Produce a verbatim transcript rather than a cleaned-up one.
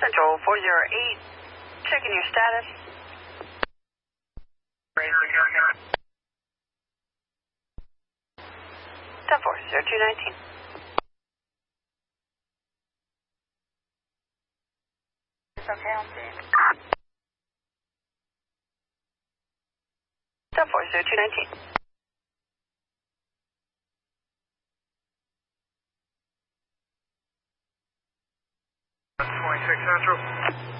Central four zero eight, checking your status. ten four, zero two nineteen. It's okay, I'll see it. ten four, zero two nineteen. twenty-six Central.